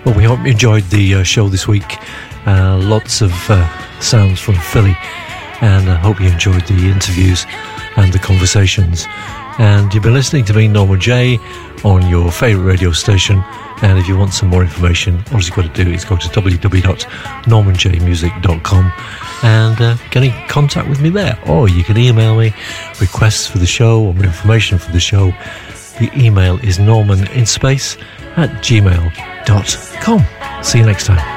Well, we hope you enjoyed the show this week. Lots of sounds from Philly, and I hope you enjoyed the interviews and the conversations. And you've been listening to me, Norman J, on your favourite radio station. And if you want some more information, all you've got to do is go to www.normanjmusic.com and get in contact with me there. Or you can email me requests for the show or information for the show. The email is normaninSpace@gmail.com. See you next time.